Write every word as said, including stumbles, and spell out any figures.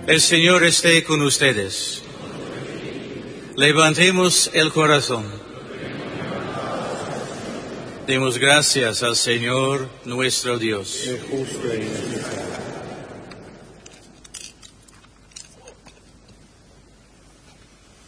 El Señor esté con ustedes. Levantemos el corazón. Demos gracias al Señor nuestro Dios. Es justo y necesario.